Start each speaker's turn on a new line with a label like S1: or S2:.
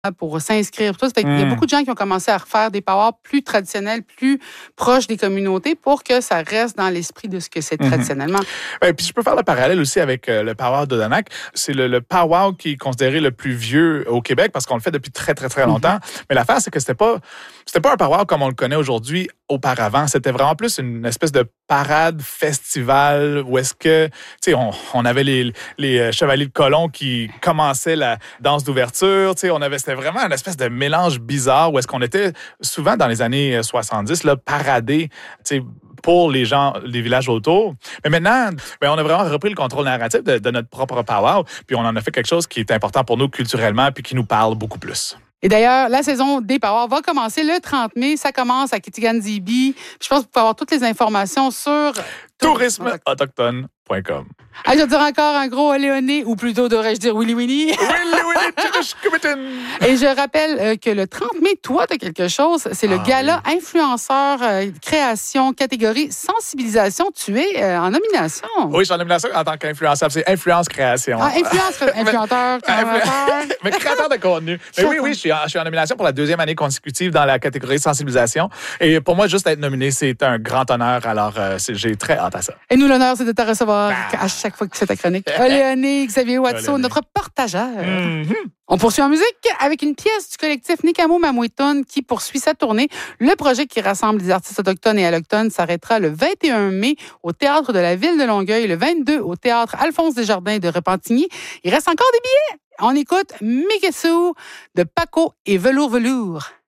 S1: pour s'inscrire. Tout. Fait qu'il y a beaucoup de gens qui ont commencé à refaire des powwows plus traditionnels, plus proches des communautés pour que ça reste dans l'esprit de ce que c'est traditionnellement.
S2: Puis je peux faire le parallèle aussi avec le powwow d'Odanak. C'est le powwow qui est considéré le plus vieux au Québec parce qu'on le fait depuis très, très, très longtemps. Mais l'affaire, c'est que c'était pas un powwow comme on le connaît aujourd'hui auparavant. C'était vraiment plus une espèce de parade, festival où est-ce que, tu sais, on avait les chevaliers de colon qui commençaient la danse d'ouverture. Tu sais, c'était vraiment une espèce de mélange bizarre où est-ce qu'on était souvent dans les années 70, là, paradés, tu sais, pour les gens, les villages autour. Mais maintenant, on a vraiment repris le contrôle narratif de notre propre powwow, puis on en a fait quelque chose qui est important pour nous culturellement puis qui nous parle beaucoup plus.
S1: Et d'ailleurs, la saison des powwows va commencer le 30 mai. Ça commence à Kitigan-Zibi. Je pense que vous pouvez avoir toutes les informations sur
S2: tourismeautochtone.com.
S1: Je vais dire encore un gros Léoné, ou plutôt devrais-je dire Willy Winnie. Et je rappelle que le 30 mai, toi, tu as quelque chose. C'est le gala influenceur création catégorie sensibilisation. Tu es en nomination.
S2: Oui, je suis en nomination en tant qu'influenceur. C'est influence création.
S1: Influenceur.
S2: Mais créateur de contenu. Mais oui, je suis en nomination pour la 2e année consécutive dans la catégorie sensibilisation. Et pour moi, juste être nominé, c'est un grand honneur. Alors, j'ai très hâte à ça.
S1: Et nous, l'honneur, c'est de te recevoir à chaque fois que tu fais ta chronique. Léoné, Xavier Watso, notre partageur. On poursuit en musique avec une pièce du collectif Nikamo Mamouitone qui poursuit sa tournée. Le projet qui rassemble des artistes autochtones et allochtones s'arrêtera le 21 mai au Théâtre de la Ville de Longueuil, le 22 au Théâtre Alphonse Desjardins de Repentigny. Il reste encore des billets. On écoute Mikesu de Paco et Velours Velours.